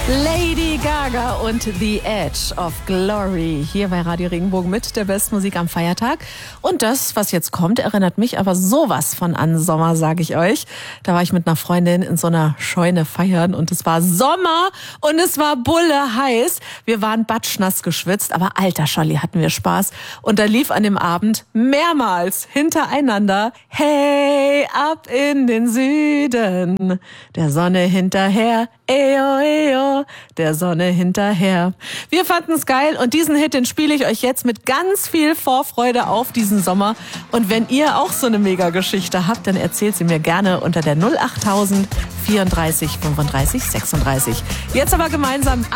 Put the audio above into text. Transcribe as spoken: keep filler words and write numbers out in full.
Lady Gaga und The Edge of Glory hier bei Radio Regenbogen mit der besten Musik am Feiertag. Und das, was jetzt kommt, erinnert mich aber sowas von an Sommer, sage ich euch. Da war ich mit einer Freundin in so einer Scheune feiern und es war Sommer und es war bulle heiß. Wir waren batschnass geschwitzt, aber alter Scholli hatten wir Spaß. Und da lief an dem Abend mehrmals hintereinander Hey, ab in den Süden, der Sonne hinterher, eyo, eyo, der Sonne hinterher. Wir fanden's geil und diesen Hit, den spiele ich euch jetzt mit ganz viel Vorfreude auf diesen Sommer. Und wenn ihr auch so eine Mega-Geschichte habt, dann erzählt sie mir gerne unter der null achttausend vierunddreißig fünfunddreißig sechsunddreißig. Jetzt aber gemeinsam